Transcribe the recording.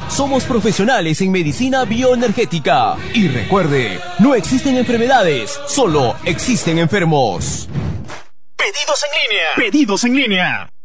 Somos profesionales en medicina bioenergética. Y recuerde, no existen enfermedades, solo existen enfermos. Pedidos en línea. Pedidos en línea.